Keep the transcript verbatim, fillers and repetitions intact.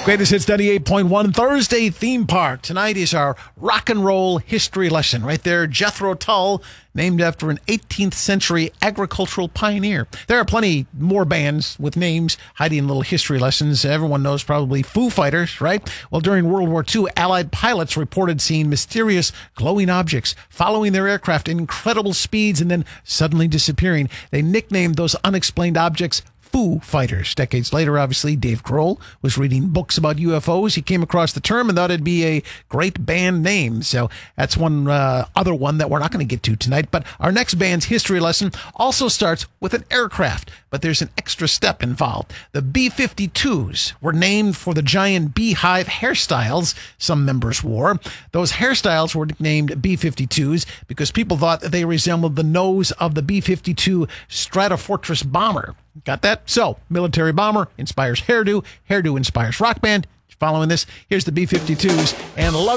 Greatest Hits ninety-eight point one Thursday Theme Park. Tonight is our rock and roll history lesson. Right there, Jethro Tull, named after an eighteenth century agricultural pioneer. There are plenty more bands with names hiding little history lessons. Everyone knows probably Foo Fighters, right? Well, during World War Two, Allied pilots reported seeing mysterious glowing objects following their aircraft at incredible speeds and then suddenly disappearing. They nicknamed those unexplained objects Foo Fighters. Decades later, obviously, Dave Grohl was reading books about U F Os. He came across the term and thought it'd be a great band name. So that's one uh, other one that we're not going to get to tonight. But our next band's history lesson also starts with an aircraft, but there's an extra step involved. The B fifty-twos were named for the giant beehive hairstyles some members wore. Those hairstyles were nicknamed B fifty-twos because people thought that they resembled the nose of the B fifty-two Stratofortress bomber. Got that? So, military bomber inspires hairdo. Hairdo inspires rock band. Following this, here's the B fifty-twos and Love